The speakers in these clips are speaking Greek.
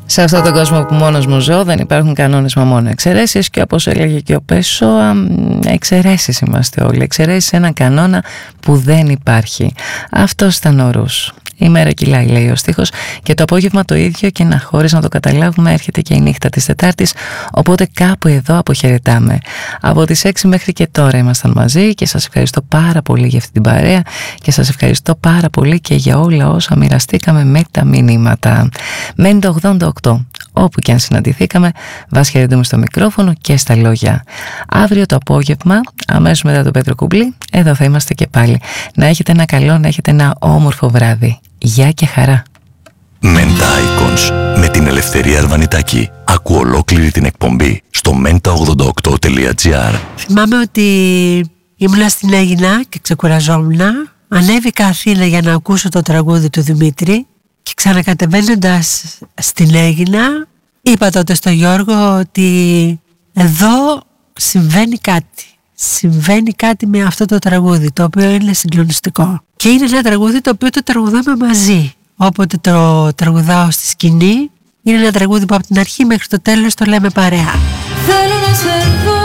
Σε αυτόν τον κόσμο που μόνος μου ζω δεν υπάρχουν κανόνες μα μόνο εξαιρέσεις, και όπως έλεγε και ο Πεσόα, εξαιρέσεις είμαστε όλοι, εξαιρέσεις έναν κανόνα που δεν υπάρχει. Αυτός ήταν ο Ρους. Η μέρα κυλάει, λέει ο στίχος, και το απόγευμα το ίδιο, και χωρίς να το καταλάβουμε έρχεται και η νύχτα της Τετάρτης, οπότε κάπου εδώ αποχαιρετάμε. Από τις 6 μέχρι και τώρα ήμασταν μαζί και σας ευχαριστώ πάρα πολύ για αυτή την παρέα και σας ευχαριστώ πάρα πολύ και για όλα όσα μοιραστήκαμε με τα μηνύματα. Μένει το 88. Όπου και αν συναντηθήκαμε, vás χαιρετούμε στο μικρόφωνο και στα λόγια. Αύριο το απόγευμα, αμέσως μετά το Πέτρο Κουμπλή, εδώ θα είμαστε και πάλι. Να έχετε ένα καλό, να έχετε ένα όμορφο βράδυ. Γεια και χαρά. Menta Icons με την Ελευθερία Αρβανιτάκη. Άκου ολόκληρη την εκπομπή στο menta88.gr. Θυμάμαι ότι ήμουνα στην Αίγινα και ξεκουραζόμουν. Ανέβηκα Αθήνα για να ακούσω το τραγούδι του Δημήτρη και ξανακατεβαίνοντας στην Αίγινα είπα τότε στο Γιώργο ότι εδώ συμβαίνει κάτι. Συμβαίνει κάτι με αυτό το τραγούδι, το οποίο είναι συγκλονιστικό. Και είναι ένα τραγούδι το οποίο το τραγουδάμε μαζί. Όποτε το τραγουδάω στη σκηνή, είναι ένα τραγούδι που από την αρχή μέχρι το τέλος το λέμε παρέα. Θέλω να σε δω,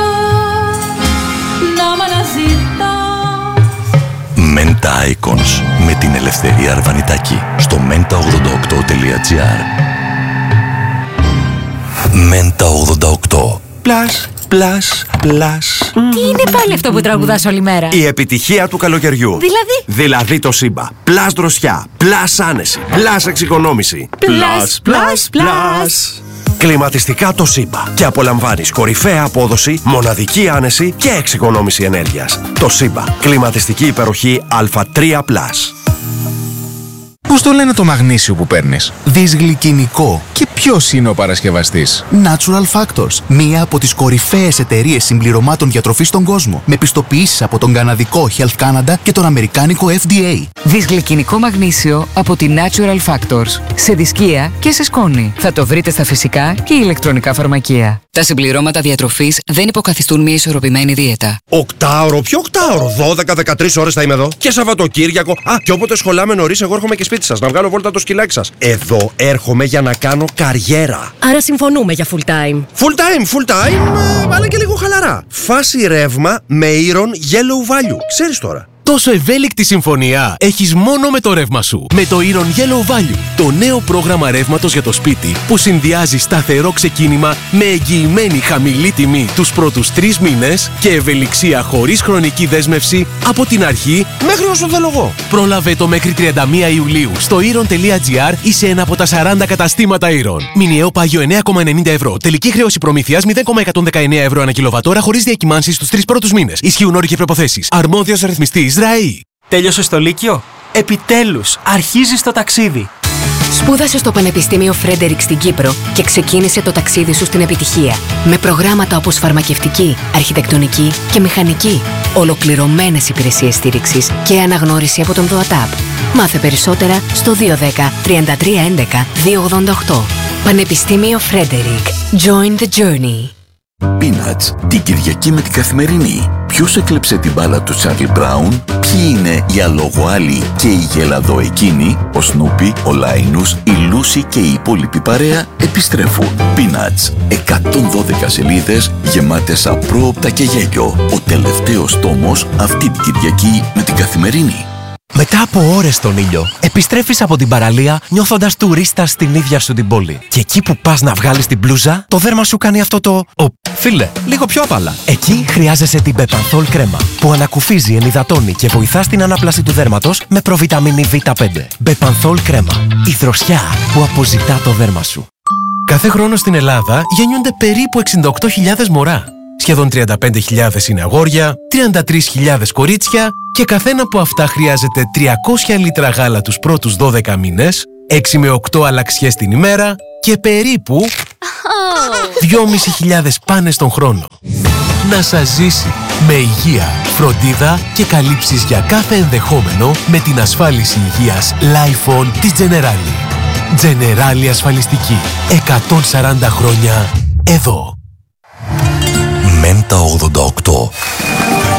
να μ' αναζητάς. Menta Icons με την Ελευθερία Αρβανιτάκη στο menta88.gr. Menta 88. Πλάς, πλάς, πλάς. Τι είναι πάλι αυτό που τραγουδάς όλη μέρα? Η επιτυχία του καλοκαιριού. Δηλαδή το Σύμπα. Πλάς δροσιά, πλάς άνεση, πλάς εξοικονόμηση. Πλάς, πλάς, πλάς. Κλιματιστικά το Σύμπα. Και απολαμβάνεις κορυφαία απόδοση, μοναδική άνεση και εξοικονόμηση ενέργειας. Το Σύμπα. Κλιματιστική υπεροχή Α3+. Πώς το λένε το μαγνήσιο που παίρνεις? Δυσγλυκινικό. Και ποιος είναι ο παρασκευαστής? Natural Factors, μία από τις κορυφαίες εταιρείες συμπληρωμάτων διατροφής στον κόσμο, με πιστοποιήσεις από τον καναδικό Health Canada και τον αμερικάνικο FDA. Δυσγλυκινικό μαγνήσιο από τη Natural Factors. Σε δισκία και σε σκόνη. Θα το βρείτε στα φυσικά και ηλεκτρονικά φαρμακεία. Τα συμπληρώματα διατροφής δεν υποκαθιστούν μια ισορροπημένη δίαιτα. Οκτάωρο, ποιο οκτάωρο? 12-13 ώρες θα είμαι εδώ. Και Σαββατοκύριακο. Και όποτε σχολάμε νωρίς, εγώ έρχομαι και σπίτι σας να βγάλω βόλτα το σκυλάκι σας. Εδώ έρχομαι για να κάνω καριέρα. Άρα συμφωνούμε για full time. Full time, αλλά και λίγο χαλαρά. Φάση ρεύμα με Iron Yellow Value. Ξέρεις τώρα. Τόσο ευέλικτη συμφωνία έχεις μόνο με το ρεύμα σου. Με το Iron Yellow Value, το νέο πρόγραμμα ρεύματος για το σπίτι που συνδυάζει σταθερό ξεκίνημα με εγγυημένη χαμηλή τιμή τους πρώτους 3 μήνες και ευελιξία χωρίς χρονική δέσμευση από την αρχή μέχρι όσο θέλω εγώ. Πρόλαβε το μέχρι 31 Ιουλίου στο iron.gr ή σε ένα από τα 40 καταστήματα Iron. Μηνιαίο πάγιο 9,90 ευρώ. Τελική χρέωση προμήθειας 0,119 ευρώ ανά κιλοβατόρα χωρίς διακυμάνσεις στους 3 πρώτους μήνες. Ισχύουν όροι και προϋποθέσεις. Αρμόδιος ρυθμιστής ΡΑΗ. Τέλειωσες το Λύκειο? Επιτέλους, αρχίζεις το ταξίδι. Σπούδασε στο Πανεπιστήμιο Φρέντερικ στην Κύπρο και ξεκίνησε το ταξίδι σου στην επιτυχία. Με προγράμματα όπως φαρμακευτική, αρχιτεκτονική και μηχανική. Ολοκληρωμένες υπηρεσίες στήριξης και αναγνώριση από τον ΔΟΑΤΑΠ. Μάθε περισσότερα στο 210 33 11 288. Πανεπιστήμιο Φρέντερικ. Join the journey. Peanuts, την Κυριακή με την Καθημερινή. Ποιος έκλεψε την μπάλα του Τσάρλι Μπράουν? Ποιοι είναι οι αλογοάλοι και οι γελαδοεκίνοι? Ο Σνούπι, ο Λάινους, η Λούση και η υπόλοιπη παρέα επιστρέφουν. Peanuts, 112 σελίδες γεμάτες απρόοπτα και γέλιο. Ο τελευταίος τόμος αυτή την Κυριακή με την Καθημερινή. Μετά από ώρες στον ήλιο, επιστρέφεις από την παραλία νιώθοντας τουρίστας στην ίδια σου την πόλη. Και εκεί που πας να βγάλεις την μπλούζα, το δέρμα σου κάνει αυτό το φίλε, λίγο πιο απαλά. Εκεί χρειάζεσαι την Bepanthol κρέμα, που ανακουφίζει, ενυδατώνει και βοηθά στην ανάπλαση του δέρματος με προβιταμίνη Β5. Bepanthol κρέμα, η δροσιά που αποζητά το δέρμα σου. Κάθε χρόνο στην Ελλάδα γεννιούνται περίπου 68.000 μωρά. Σχεδόν 35.000 είναι αγόρια, 33.000 κορίτσια και καθένα από αυτά χρειάζεται 300 λίτρα γάλα τους πρώτους 12 μήνες, 6 με 8 αλλαξιές την ημέρα και περίπου 2.500 πάνες τον χρόνο. Να σας ζήσει με υγεία, φροντίδα και καλύψεις για κάθε ενδεχόμενο με την ασφάλιση υγείας Lifeon της Generali. Generali ασφαλιστική. 140 χρόνια εδώ. Menta 88.